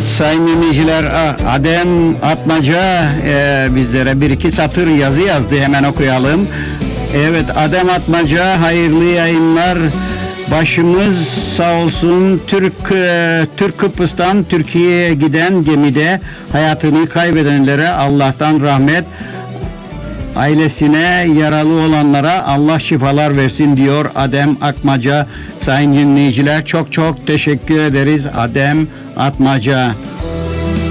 sayın dinleyiciler, Adem Atmaca bizlere bir iki satır yazı yazdı, hemen okuyalım. Evet, Adem Atmaca, hayırlı yayınlar. Başımız sağ olsun. Türk Kıbrıs'tan Türkiye'ye giden gemide hayatını kaybedenlere Allah'tan rahmet, ailesine yaralı olanlara Allah şifalar versin diyor Adem Atmaca. Sayın dinleyiciler, çok çok teşekkür ederiz Adem Atmaca.